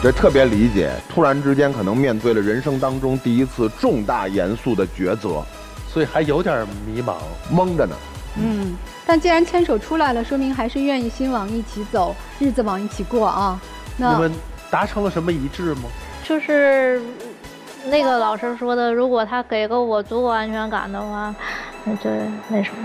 这特别理解，突然之间可能面对了人生当中第一次重大严肃的抉择， 所以还有点迷茫， 懵着呢。 但既然牵手出来了，说明还是愿意心往一起走，日子往一起过啊。 你们达成了什么一致吗？ 就是那个老师说的，如果他给个我足够安全感的话，那什么。